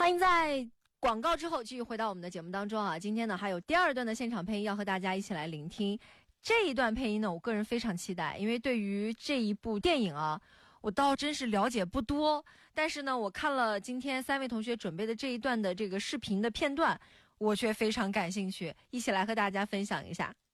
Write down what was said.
欢迎在广告之后继续回到我们的节目当中啊！今天呢还有第二段的现场配音要和大家一起来聆听。这一段配音呢，我个人非常期待，因为对于这一部电影啊，我倒真是了解不多。但是呢，我看了今天3位同学准备的这一段的这个视频的片段，我却非常感兴趣，一起来和大家分享一下。